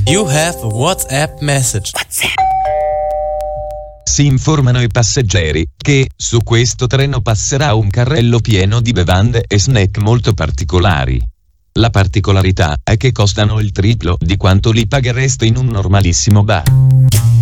You have a WhatsApp message. Si informano i passeggeri che su questo treno passerà un carrello pieno di bevande e snack molto particolari. La particolarità è che costano il triplo di quanto li paghereste in un normalissimo bar.